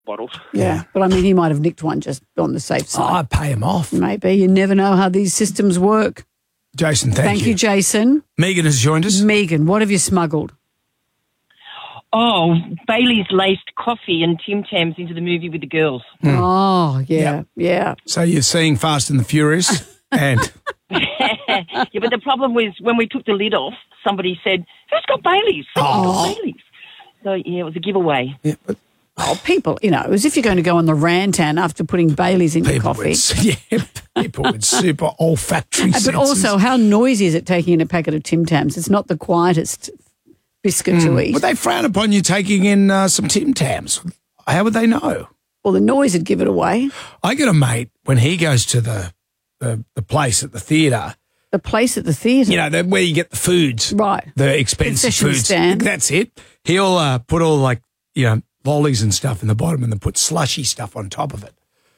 bottles. Yeah, but I mean, he might have nicked one just on the safe side. I'd pay him off. Maybe. You never know how these systems work. Jason, Thank you, Jason. Megan has joined us. Megan, what have you smuggled? Oh, Bailey's laced coffee and Tim Tams into the movie with the girls. Oh, yeah. So you're seeing Fast and the Furious and... Yeah, but the problem was when we took the lid off, somebody said, who's got Bailey's? Bailey's. So, yeah, it was a giveaway. Yeah, but people, as if you're going to go on the rantan after putting Bailey's in your coffee. People with super olfactory senses. But also, how noisy is it taking in a packet of Tim Tams? It's not the quietest biscuit to eat. Would they frown upon you taking in some Tim Tams? How would they know? Well, the noise would give it away. I got a mate, when he goes to the place at the theatre. The place at the theatre? Where you get the foods. Right. The expensive Concession foods. stand. That's it. He'll put all lollies and stuff in the bottom and then put slushy stuff on top of it.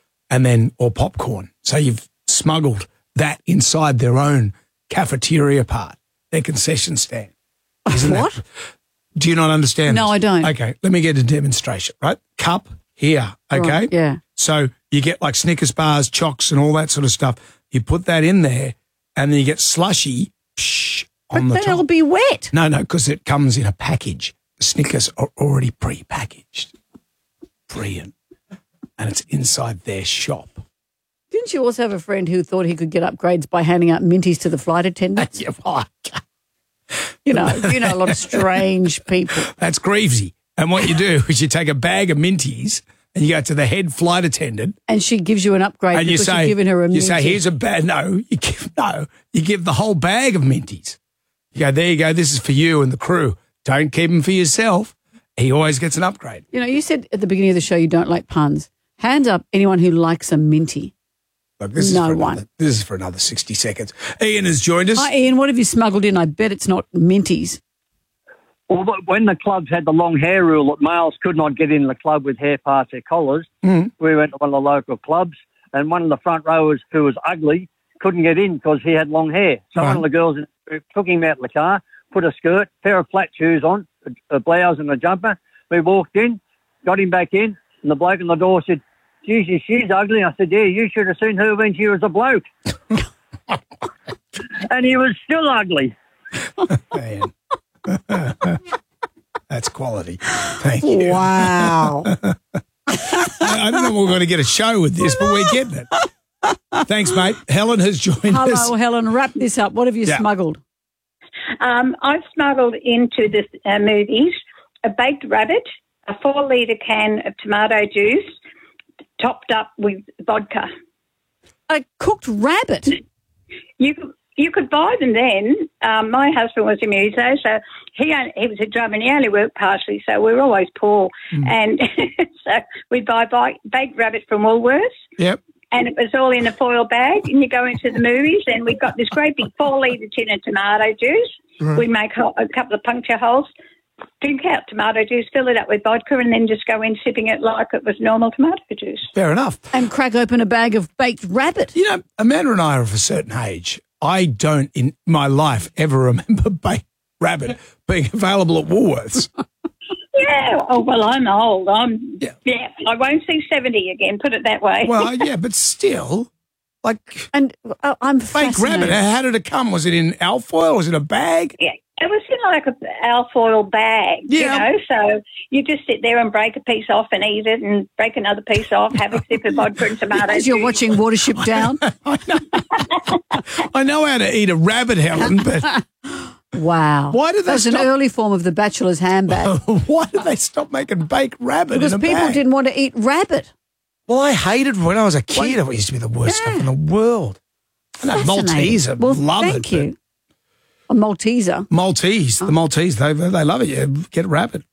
Or popcorn. So you've smuggled that inside their own cafeteria part, their concession stand. What? Do you not understand? No, I don't. Okay, let me get a demonstration, right? Cup here, okay? Right, yeah. So you get like Snickers bars, chocks and all that sort of stuff. You put that in there and then you get slushy on the top. But that'll be wet. No, because it comes in a package. The Snickers are already pre-packaged. Brilliant. And it's inside their shop. Didn't you also have a friend who thought he could get upgrades by handing out minties to the flight attendants? Yeah, well, you know a lot of strange people. That's Greavesy. And what you do is you take a bag of minties and you go to the head flight attendant. And she gives you an upgrade and because you've given her a minty. You say, here's a bag. You give the whole bag of minties. You go, there you go, this is for you and the crew. Don't keep them for yourself. He always gets an upgrade. You said at the beginning of the show you don't like puns. Hands up anyone who likes a minty. Look, this is for another 60 seconds. Ian has joined us. Hi, Ian. What have you smuggled in? I bet it's not minties. Well, when the clubs had the long hair rule that males could not get in the club with hair past their collars, we went to one of the local clubs, and one of the front rowers who was ugly couldn't get in because he had long hair. So one of the girls took him out of the car, put a skirt, pair of flat shoes on, a blouse and a jumper. We walked in, got him back in, and the bloke on the door said, "Jesus, she's ugly." I said, "Yeah, you should have seen her when she was a bloke." And he was still ugly. Man. That's quality. Thank you. Wow. I don't know if we're going to get a show with this, but we're getting it. Thanks, mate. Helen has joined us. Hello, Helen. Wrap this up. What have you smuggled? I've smuggled into the movies a baked rabbit, a 4-litre can of tomato juice, topped up with vodka. A cooked rabbit? You could buy them then. My husband was a muso, so he was a drummer and he only worked partially, so we were always poor. And so we'd buy baked rabbit from Woolworths. Yep. And it was all in a foil bag, and you go into the movies, and we got this great big 4-litre tin of tomato juice. Right. We make a couple of puncture holes, drink out tomato juice, fill it up with vodka, and then just go in sipping it like it was normal tomato juice. Fair enough. And crack open a bag of baked rabbit. Amanda and I are of a certain age. I don't, in my life, ever remember baked rabbit being available at Woolworths. Yeah. Oh, well, I'm old. I won't see 70 again, put it that way. Well, yeah, but still, like... And I'm baked rabbit, how did it come? Was it in alfoil? Was it a bag? Yeah. It was in like an alfoil bag, so you just sit there and break a piece off and eat it and break another piece off, have a sip of vodka and tomatoes. As you're watching Watership Down. I know how to eat a rabbit, Helen, but... Wow. Why did they That's an early form of the bachelor's handbag. Why did they stop making baked rabbit because in a bag? people didn't want to eat rabbit. Well, I hated when I was a kid. It used to be the worst stuff in the world. I know Maltese, I love thank you. A Malteser. Maltese. The Maltese, they love it. Yeah, get a rabbit.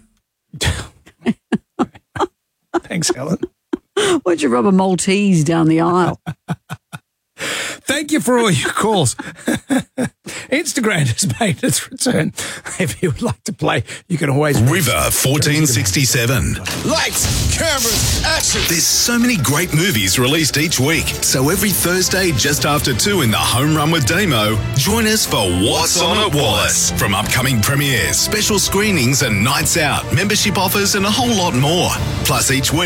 Thanks, Helen. Why'd you rub a Maltese down the aisle? Thank you for all your calls. Instagram has made its return. If you would like to play, you can always... River 1467. Lights, cameras, action. There's so many great movies released each week. So every Thursday just after 2 in the Home Run with Damo, join us for What's On at Wallace. From upcoming premieres, special screenings and nights out, membership offers and a whole lot more. Plus each week,